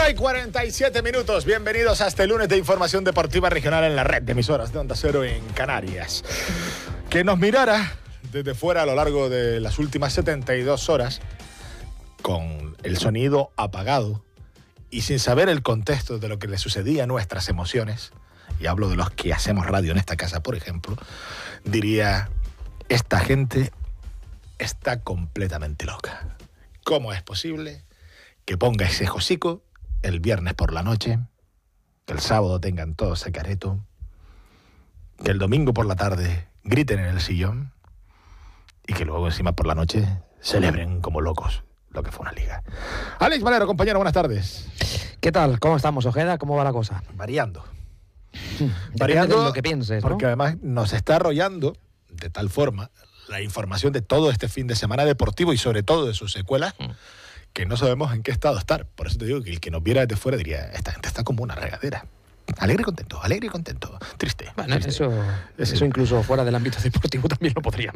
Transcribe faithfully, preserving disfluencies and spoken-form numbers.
y cuarenta y siete minutos. Bienvenidos a este lunes de información deportiva regional en la red de emisoras de Onda Cero en Canarias. Que nos mirara desde fuera a lo largo de las últimas setenta y dos horas con el sonido apagado y sin saber el contexto de lo que le sucedía a nuestras emociones, y hablo de los que hacemos radio en esta casa, por ejemplo, diría: esta gente está completamente loca. ¿Cómo es posible que ponga ese hocico el viernes por la noche, que el sábado tengan todo ese careto, que el domingo por la tarde griten en el sillón y que luego encima por la noche celebren como locos lo que fue una liga? Alex Valero, compañero, buenas tardes. ¿Qué tal? ¿Cómo estamos, Ojeda? ¿Cómo va la cosa? Variando. Variando lo que pienses, ¿no? Porque además nos está arrollando de tal forma la información de todo este fin de semana deportivo y sobre todo de sus secuelas, mm. que no sabemos en qué estado estar. Por eso te digo que el que nos viera desde fuera diría: esta gente está como una regadera. Alegre y contento, alegre y contento. Triste. Bueno, triste. Eso, eso incluso fuera del ámbito deportivo también lo podríamos